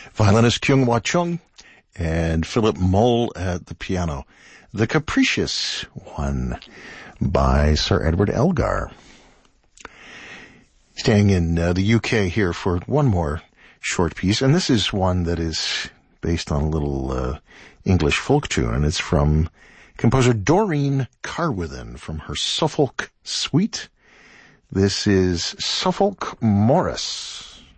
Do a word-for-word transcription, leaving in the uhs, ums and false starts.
Violinist Kyung Wha Chung and Philip Moll at the piano. The Capricious One by Sir Edward Elgar. Staying in uh, the U K here for one more short piece, and this is one that is based on a little uh, English folk tune, and it's from composer Doreen Carwithen from her Suffolk Suite. This is Suffolk Morris.